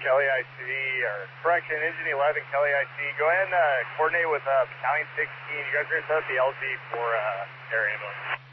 Kelly IC, or correction, Engine 11, Kelly IC. Go ahead and coordinate with Battalion 16. You guys are going to set up the LZ for air ambulance.